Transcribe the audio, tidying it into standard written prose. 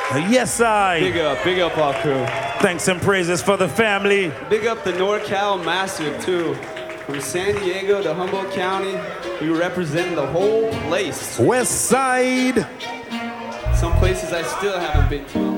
Yes, I. Big up our crew. Thanks and praises for the family. Big up the NorCal Massive too. From San Diego to Humboldt County, we represent the whole place. West Side. Some places I still haven't been to.